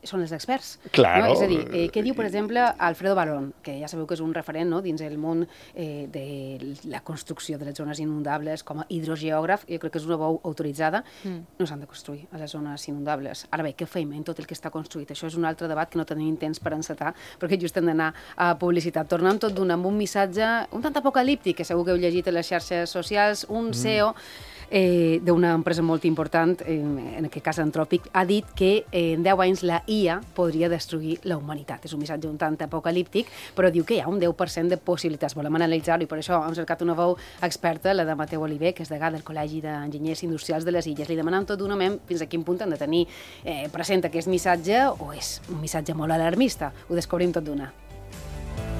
són els experts. Claro. És a dir, què diu, per exemple, Alfredo Barón, que ja sabeu que és un referent dins el món de la construcció de les zones inundables com a hidrogeògraf, jo crec que és una veu autoritzada, no s'han de construir a les zones inundables. Ara bé, què fem en tot el que està construït? Això és un altre debat que no tenim temps per encetar, perquè just hem d'anar a publicitat. Tornem tot d'una amb un missatge un tant apocalíptic, que segur que heu llegit a les xarxes socials, un CEO d'una empresa molt important, en aquest cas Anthropic, ha dit que en 10 anys la IA podria destruir la humanitat. És un missatge un tant apocalíptic, però diu que hi ha un 10% de possibilitats. Volem analitzar-ho i per això hem cercat una veu experta, la de Mateu Oliver, que és degà del Col·legi d'Enginyers Industrials de les Illes. Li demanem tot d'una fins a quin punt han de tenir present aquest missatge o és un missatge molt alarmista. Ho descobrim tot d'una.